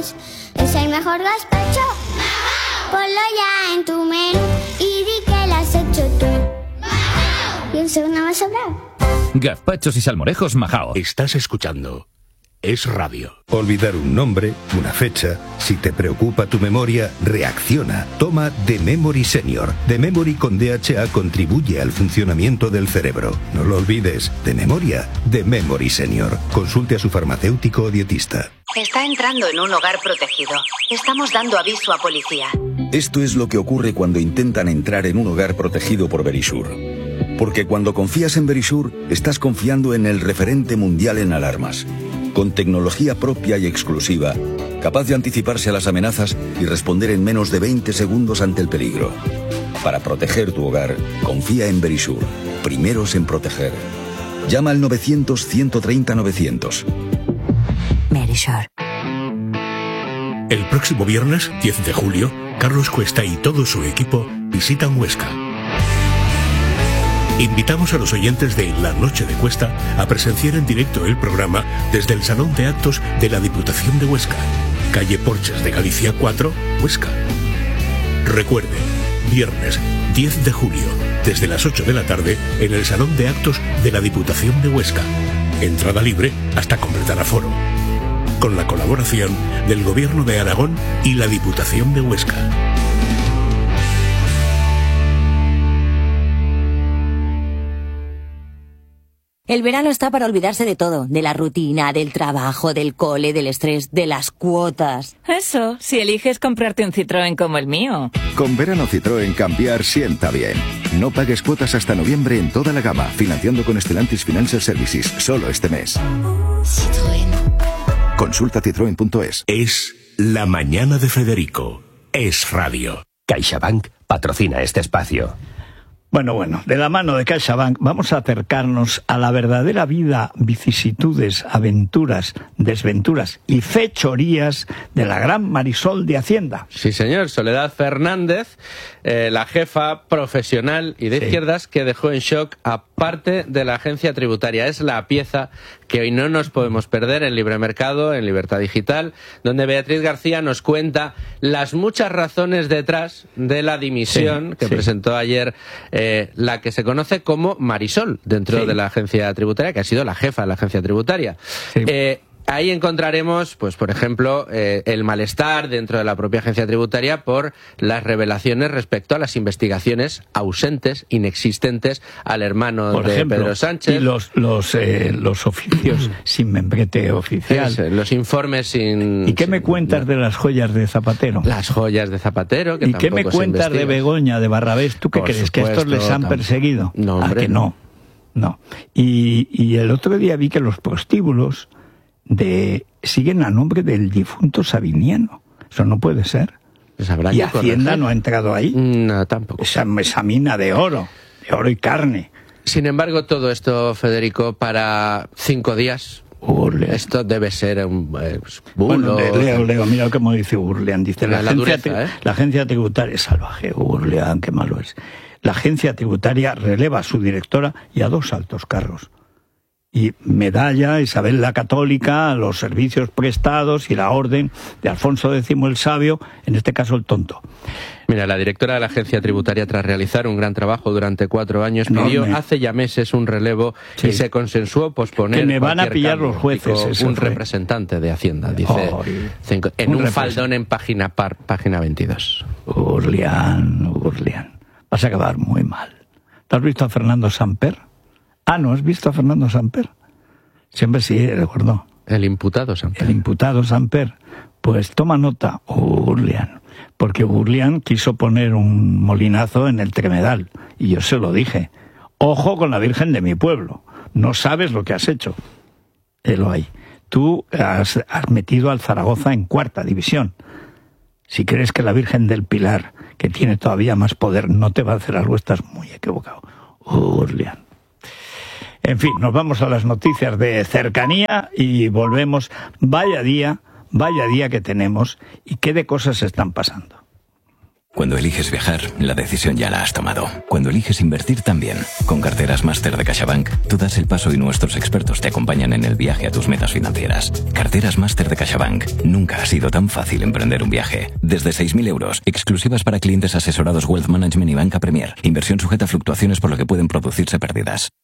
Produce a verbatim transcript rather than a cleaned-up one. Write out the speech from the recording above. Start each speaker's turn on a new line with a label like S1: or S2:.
S1: Es el mejor gazpacho. Ponlo ya en tu menú y di que lo has hecho tú. Y un segundo más sobrado.
S2: Gazpachos y salmorejos Majao.
S3: Estás escuchando Es Radio.
S4: Olvidar un nombre, una fecha. Si te preocupa tu memoria, reacciona. Toma The Memory Senior. The Memory con D H A contribuye al funcionamiento del cerebro. No lo olvides. De memoria, The Memory Senior. Consulte a su farmacéutico o dietista.
S5: Está entrando en un hogar protegido. Estamos dando aviso a policía.
S6: Esto es lo que ocurre cuando intentan entrar en un hogar protegido por Verisure. Porque cuando confías en Verisure, estás confiando en el referente mundial en alarmas. Con tecnología propia y exclusiva, capaz de anticiparse a las amenazas y responder en menos de veinte segundos ante el peligro. Para proteger tu hogar, confía en Verisure. Primeros en proteger. Llama al novecientos, ciento treinta, novecientos.
S5: Verisure.
S3: El próximo viernes, diez de julio, Carlos Cuesta y todo su equipo visitan Huesca. Invitamos a los oyentes de La Noche de Cuesta a presenciar en directo el programa desde el Salón de Actos de la Diputación de Huesca, calle Porches de Galicia cuatro, Huesca. Recuerde, viernes diez de julio, desde las ocho de la tarde, en el Salón de Actos de la Diputación de Huesca. Entrada libre hasta completar aforo. Con la colaboración del Gobierno de Aragón y la Diputación de Huesca.
S7: El verano está para olvidarse de todo, de la rutina, del trabajo, del cole, del estrés, de las cuotas.
S8: Eso, si eliges comprarte un Citroën como el mío.
S9: Con verano Citroën cambiar sienta bien. No pagues cuotas hasta noviembre en toda la gama, financiando con Stellantis Financial Services, solo este mes.
S1: Citroën.
S9: Consulta citroen punto es.
S3: Es La Mañana de Federico. Es Radio.
S10: CaixaBank patrocina este espacio.
S11: Bueno, bueno, de la mano de CaixaBank vamos a acercarnos a la verdadera vida, vicisitudes, aventuras, desventuras y fechorías de la gran Marisol de Hacienda.
S12: Sí, señor, Soledad Fernández, eh, la jefa profesional y de sí. izquierdas que dejó en shock a parte de la agencia tributaria. Es la pieza que hoy no nos podemos perder en Libre Mercado, en Libertad Digital, donde Beatriz García nos cuenta las muchas razones detrás de la dimisión sí, que sí. presentó ayer eh, la que se conoce como Marisol dentro sí. de la agencia tributaria, que ha sido la jefa de la agencia tributaria. Sí. Eh, Ahí encontraremos, pues por ejemplo, eh, el malestar dentro de la propia agencia tributaria por las revelaciones respecto a las investigaciones ausentes, inexistentes al hermano
S11: por
S12: de
S11: ejemplo,
S12: Pedro Sánchez.
S11: Y los los eh, los oficios sin membrete oficial.
S12: Es, los informes sin...
S11: ¿Y qué me
S12: sin,
S11: cuentas
S12: no.
S11: de las joyas de Zapatero?
S12: Las joyas de Zapatero, que
S11: ¿Y qué me cuentas de Begoña, de Barrabés? ¿Tú qué por crees?
S12: Supuesto,
S11: ¿Que estos les han perseguido?
S12: No, hombre.
S11: ¿A que no? No. Y, y el otro día vi que los prostíbulos de siguen a nombre del difunto Sabiniano. Eso no puede ser.
S12: Pues habrá
S11: y
S12: que
S11: Hacienda
S12: corregir.
S11: no ha entrado ahí.
S12: No, tampoco.
S11: Esa, esa mina de oro, de oro y carne.
S12: Sin embargo, todo esto, Federico, para cinco días...
S11: Urlean.
S12: Esto debe ser un eh, bulo.
S11: Bueno, Leo, Leo, mira cómo dice Urlean. Dice, la,
S12: la,
S11: agencia,
S12: dureza, ¿eh?
S11: la agencia tributaria es salvaje. Urlean, qué malo es. La agencia tributaria releva a su directora y a dos altos cargos. Y medalla Isabel la Católica, los servicios prestados y la orden de Alfonso X el Sabio, en este caso el tonto.
S12: Mira, la directora de la agencia tributaria, tras realizar un gran trabajo durante cuatro años,
S11: Enorme.
S12: pidió hace ya meses un relevo sí. y se consensuó posponer.
S11: Que me van a pillar
S12: cambio,
S11: los jueces.
S12: Un fue. representante de Hacienda, dice,
S11: oh,
S12: cinco, en un, un faldón en página par, página veintidós.
S11: Urlián, Urlián, vas a acabar muy mal. ¿Te has visto a Fernando Samper? Ah, ¿no has visto a Fernando Samper? Siempre sí, recuerdo.
S12: El imputado Samper.
S11: El imputado Samper. Pues toma nota, Urlián. Porque Urlián quiso poner un molinazo en el Tremedal. Y yo se lo dije. Ojo con la Virgen de mi pueblo. No sabes lo que has hecho. Helo ahí. Tú has, has metido al Zaragoza en cuarta división. Si crees que la Virgen del Pilar, que tiene todavía más poder, no te va a hacer algo, estás muy equivocado. Urlián. En fin, nos vamos a las noticias de cercanía y volvemos. Vaya día, vaya día que tenemos y qué de cosas están pasando.
S13: Cuando eliges viajar, la decisión ya la has tomado. Cuando eliges invertir también. Con Carteras Máster de CaixaBank, tú das el paso y nuestros expertos te acompañan en el viaje a tus metas financieras. Carteras Máster de CaixaBank. Nunca ha sido tan fácil emprender un viaje. Desde seis mil euros, exclusivas para clientes asesorados Wealth Management y Banca Premier. Inversión sujeta a fluctuaciones por lo que pueden producirse pérdidas.